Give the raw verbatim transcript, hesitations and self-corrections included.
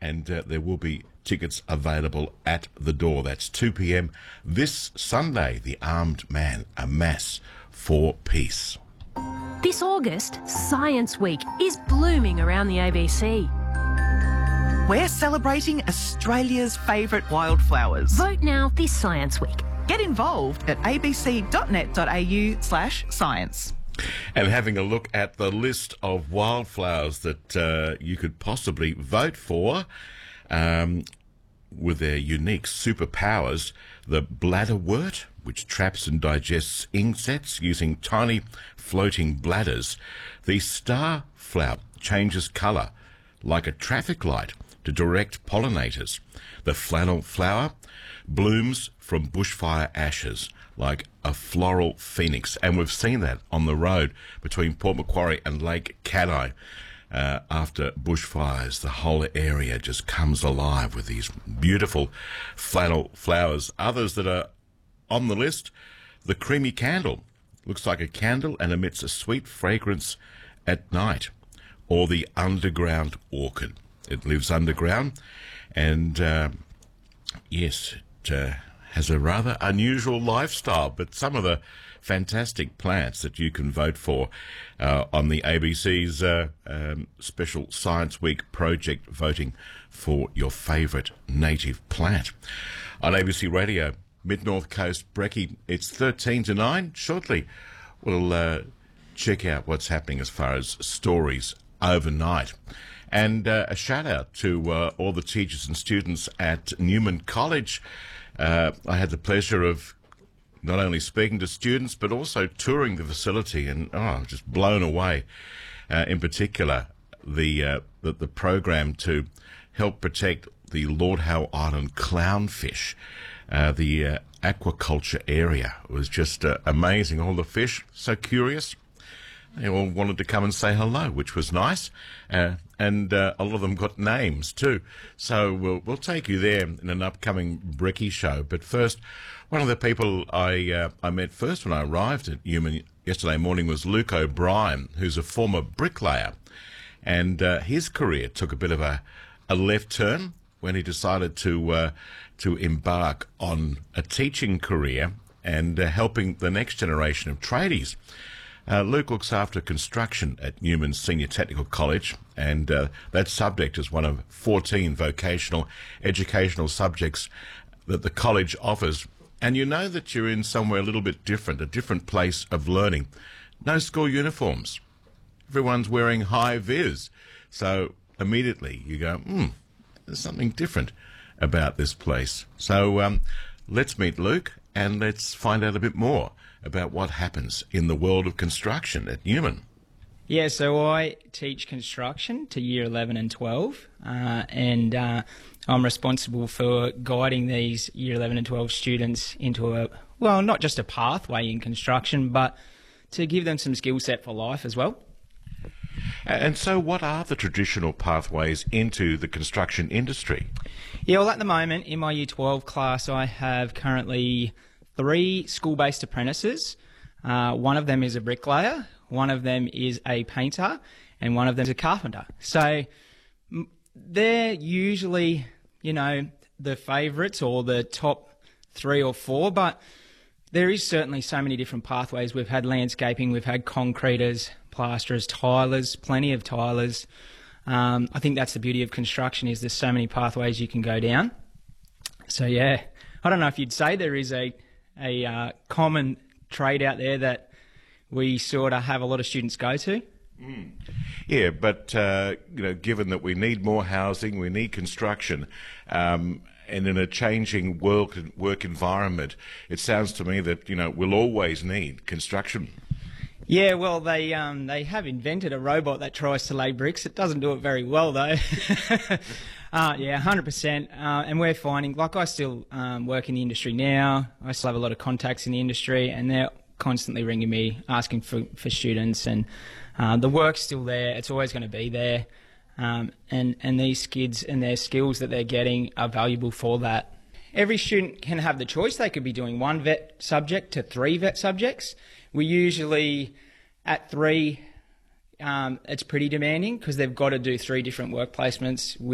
and uh, there will be tickets available at the door. That's two p m this Sunday, The Armed Man, a Mass for Peace. This August, Science Week is blooming around the A B C. We're celebrating Australia's favourite wildflowers. Vote now this Science Week. Get involved at abc.net.au slash science. And having a look at the list of wildflowers that uh, you could possibly vote for, um, with their unique superpowers, the bladderwort, which traps and digests insects using tiny floating bladders. The starflower changes colour like a traffic light to direct pollinators. The flannel flower blooms from bushfire ashes like a floral phoenix, and we've seen that on the road between Port Macquarie and Lake Canai. Uh, after bushfires, the whole area just comes alive with these beautiful flannel flowers. Others that are on the list, the creamy candle, looks like a candle and emits a sweet fragrance at night. Or the underground orchid. It lives underground, and uh, yes, it uh, has a rather unusual lifestyle, but some of the fantastic plants that you can vote for uh, on the A B C's uh, um, special Science Week project, voting for your favourite native plant. On A B C Radio, Mid-North Coast Brekkie, it's thirteen to nine. Shortly, we'll uh, check out what's happening as far as stories overnight. And uh, a shout out to uh, all the teachers and students at Newman College. Uh, I had the pleasure of not only speaking to students but also touring the facility, and oh, just blown away. Uh, in particular, the, uh, the the program to help protect the Lord Howe Island clownfish. Uh, the uh, aquaculture area was just uh, amazing. All the fish, so curious. They all wanted to come and say hello, which was nice. Uh, and uh, a lot of them got names too. So we'll, we'll take you there in an upcoming Brekkie show. But first, one of the people I uh, I met first when I arrived at Newman yesterday morning was Luke O'Brien, who's a former bricklayer. And uh, his career took a bit of a, a left turn when he decided to, uh, to embark on a teaching career and uh, helping the next generation of tradies. Uh, Luke looks after construction at Newman Senior Technical College, and uh, that subject is one of fourteen vocational educational subjects that the college offers. And you know that you're in somewhere a little bit different, a different place of learning. No school uniforms. Everyone's wearing high-vis. So immediately you go, hmm, there's something different about this place. So um, let's meet Luke and let's find out a bit more about what happens in the world of construction at Newman. Yeah, so I teach construction to year eleven and twelve, uh, and uh, I'm responsible for guiding these year eleven and twelve students into a, well, not just a pathway in construction, but to give them some skill set for life as well. And so what are the traditional pathways into the construction industry? Yeah, well, at the moment, in my year twelve class, I have currently three school-based apprentices. Uh, one of them is a bricklayer, one of them is a painter, and one of them is a carpenter. So m- they're usually, you know, the favourites or the top three or four, but there is certainly so many different pathways. We've had landscaping, we've had concreters, plasterers, tilers, plenty of tilers. Um, I think that's the beauty of construction, is there's so many pathways you can go down. So yeah, I don't know if you'd say there is a a uh, common trade out there that we sort of have a lot of students go to. Mm. Yeah, but uh, you know, given that we need more housing, we need construction, um, and in a changing work work environment, it sounds to me that, you know, we'll always need construction. Yeah, well, they um, they have invented a robot that tries to lay bricks. It doesn't do it very well, though. uh, yeah, one hundred percent. Uh, and we're finding, like, I still um, work in the industry now. I still have a lot of contacts in the industry, and they're constantly ringing me, asking for, for students. And uh, the work's still there. It's always going to be there. Um, and, and these kids and their skills that they're getting are valuable for that. Every student can have the choice. They could be doing one vet subject to three vet subjects. We usually, at three, um, it's pretty demanding because they've got to do three different work placements with